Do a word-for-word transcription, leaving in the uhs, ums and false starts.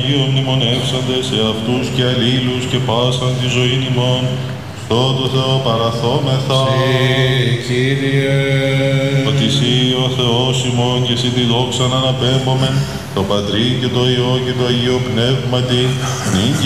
Αγίων μνημονεύσαντες σε αυτούς και αλλήλους και πάσαν τη ζωή ημών, στο του Θεό παραθόμεθα. Συ, Κύριε. Ότι Συ ο Θεός ημών και Συ τη δόξαν αναπέμπομεν, το Πατρί και το Υιό και το Αγίο Πνεύματι, νίκη